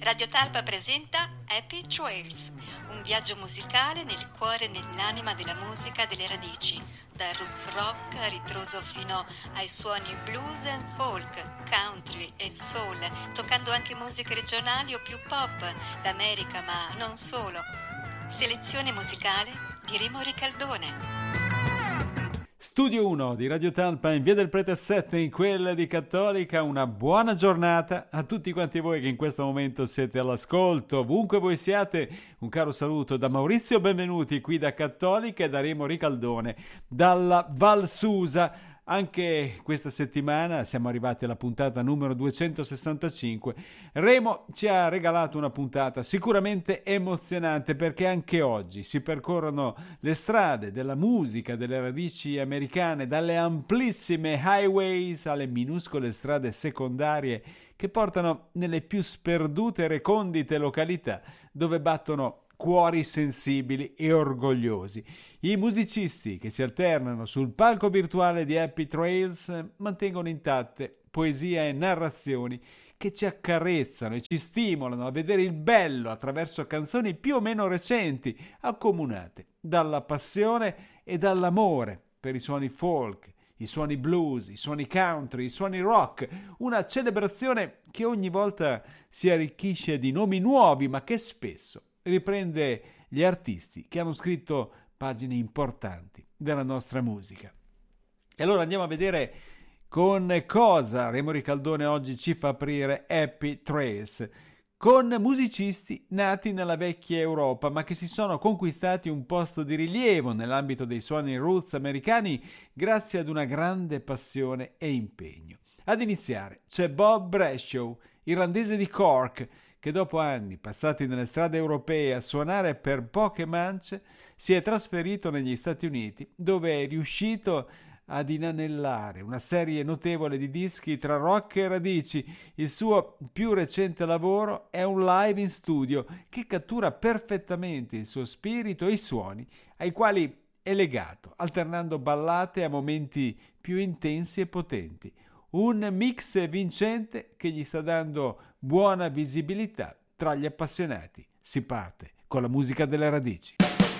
Radio Talpa presenta Happy Trails, un viaggio musicale nel cuore e nell'anima della musica delle radici, dal roots rock a ritroso fino ai suoni blues and folk, country e soul, toccando anche musiche regionali o più pop, l'America ma non solo. Selezione musicale di Remo Ricaldone. Studio 1 di Radio Talpa in via del Prete 7, in quella di Cattolica. Una buona giornata a tutti quanti voi che in questo momento siete all'ascolto, ovunque voi siate. Un caro saluto da Maurizio, benvenuti qui da Cattolica e da Remo Ricaldone dalla Val Susa. Anche questa settimana siamo arrivati alla puntata numero 265. Remo ci ha regalato una puntata sicuramente emozionante, perché anche oggi si percorrono le strade della musica, delle radici americane, dalle amplissime highways alle minuscole strade secondarie che portano nelle più sperdute e recondite località dove battono cuori sensibili e orgogliosi. I musicisti che si alternano sul palco virtuale di Happy Trails mantengono intatte poesia e narrazioni che ci accarezzano e ci stimolano a vedere il bello attraverso canzoni più o meno recenti, accomunate dalla passione e dall'amore per i suoni folk, i suoni blues, i suoni country, i suoni rock, una celebrazione che ogni volta si arricchisce di nomi nuovi, ma che spesso riprende gli artisti che hanno scritto pagine importanti della nostra musica. E allora andiamo a vedere con cosa Remo Ricaldone oggi ci fa aprire Happy Trails, con musicisti nati nella vecchia Europa ma che si sono conquistati un posto di rilievo nell'ambito dei suoni roots americani grazie ad una grande passione e impegno. Ad iniziare c'è Bob Brashew, irlandese di Cork, che dopo anni passati nelle strade europee a suonare per poche mance si è trasferito negli Stati Uniti, dove è riuscito ad inanellare una serie notevole di dischi tra rock e radici. Il suo più recente lavoro è un live in studio che cattura perfettamente il suo spirito e i suoni ai quali è legato, alternando ballate a momenti più intensi e potenti. Un mix vincente che gli sta dando buona visibilità tra gli appassionati. Si parte con la musica delle radici.